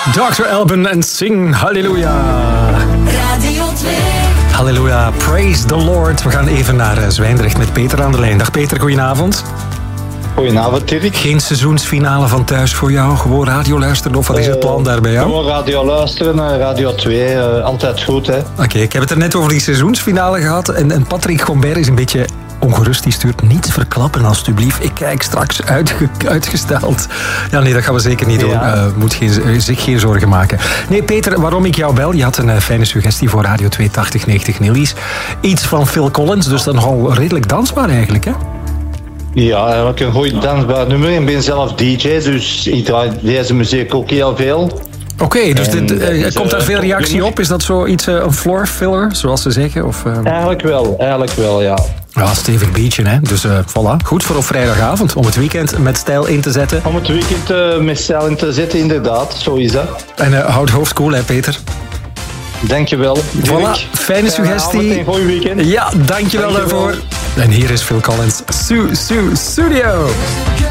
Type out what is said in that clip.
Dr. Alban en Sing Halleluja. Radio 2. Halleluja, praise the Lord. We gaan even naar Zwijndrecht met Peter aan de lijn. Dag Peter, goedenavond. Goedenavond, Dirk. Geen seizoensfinale van thuis voor jou? Gewoon radio luisteren of wat is het plan daar bij jou? Gewoon radio luisteren, Radio 2, altijd goed, hè. Oké, ik heb het er net over die seizoensfinale gehad en Patrick Gombert is een beetje ongerust. Die stuurt niet verklappen, alstublieft. Ik kijk straks uitgesteld. Ja, nee, dat gaan we zeker niet doen. Moet zich geen zorgen maken. Nee, Peter, waarom ik jou bel? Je had een fijne suggestie voor Radio 2 8090 Nillies. Iets van Phil Collins, dus dan nogal redelijk dansbaar eigenlijk, hè? Ja, eigenlijk een goed dansbaar nummer. Ik ben zelf DJ, dus ik draai deze muziek ook heel veel. Oké, dus komt daar veel reactie op? Is dat zoiets, een floor filler, zoals ze zeggen? Of, Eigenlijk wel, ja. Ja, stevig beatje, hè. Dus voilà. Goed voor op vrijdagavond, om het weekend met stijl in te zetten. Om het weekend met stijl in te zetten, inderdaad. Zo is dat. En houd hoofd koel, hè, Peter. Dankjewel. Voilà, fijne suggestie. Een goed weekend. Ja, dankjewel daarvoor. En hier is Phil Collins, Studio.